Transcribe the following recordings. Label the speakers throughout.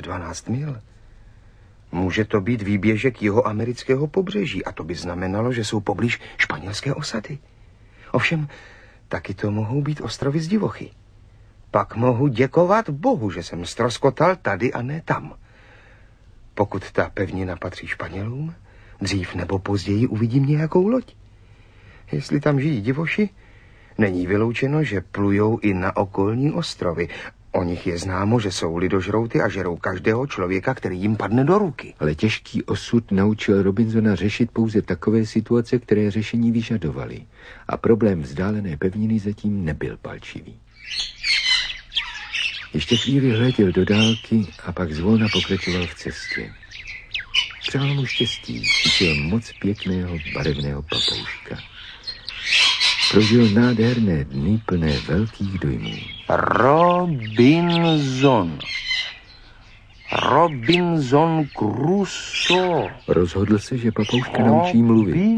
Speaker 1: 12 mil. Může to být výběžek jihoamerického pobřeží a to by znamenalo, že jsou poblíž španělské osady. Ovšem, taky to mohou být ostrovy z divochy. Pak mohu děkovat Bohu, že jsem ztroskotal tady a ne tam. Pokud ta pevnina patří Španělům, dřív nebo později uvidím nějakou loď. Jestli tam žijí divoši, není vyloučeno, že plujou i na okolní ostrovy. O nich je známo, že jsou lidožrouty a žerou každého člověka, který jim padne do ruky.
Speaker 2: Ale těžký osud naučil Robinsona řešit pouze takové situace, které řešení vyžadovaly. A problém vzdálené pevniny zatím nebyl palčivý. Ještě chvíli hleděl do dálky a pak zvolna pokračoval v cestě. Přál mu štěstí, chytil moc pěkného barevného papouška. Prožil nádherné dny plné velkých dojmů.
Speaker 1: Robinson Crusoe.
Speaker 2: Rozhodl se, že papouška naučí mluvit.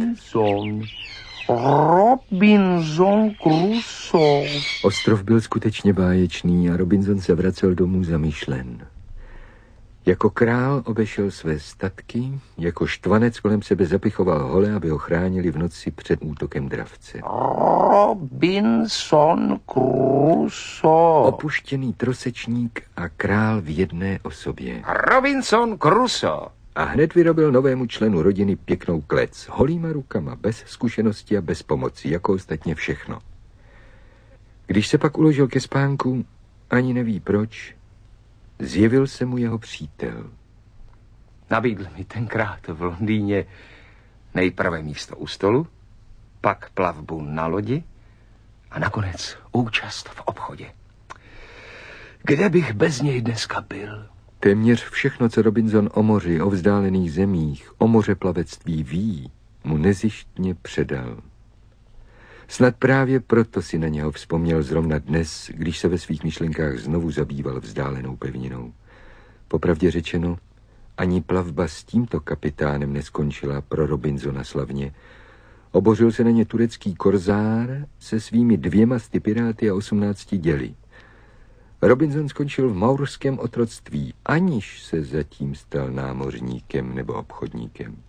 Speaker 1: Robinson Crusoe.
Speaker 2: Ostrov byl skutečně báječný a Robinson se vracel domů zamýšlen. Jako král obešel své statky, jako štvanec kolem sebe zapichoval hole, aby ho chránili v noci před útokem dravce.
Speaker 1: Robinson Crusoe.
Speaker 2: Opuštěný trosečník a král v jedné osobě.
Speaker 1: Robinson Crusoe.
Speaker 2: A hned vyrobil novému členu rodiny pěknou klec. Holýma rukama, bez zkušenosti a bez pomoci, jako ostatně všechno. Když se pak uložil ke spánku, ani neví proč, zjevil se mu jeho přítel.
Speaker 1: Nabídl mi tenkrát v Londýně nejprve místo u stolu, pak plavbu na lodi a nakonec účast v obchodě. Kde bych bez něj dneska byl?
Speaker 2: Téměř všechno, co Robinson o moři, o vzdálených zemích, o mořeplavectví ví, mu nezištně předal. Snad právě proto si na něho vzpomněl zrovna dnes, když se ve svých myšlenkách znovu zabýval vzdálenou pevninou. Popravdě řečeno, ani plavba s tímto kapitánem neskončila pro Robinsona slavně. Obořil se na ně turecký korzár se svými 200 piráty a 18 děly. Robinson skončil v maurském otroctví, aniž se zatím stal námořníkem nebo obchodníkem.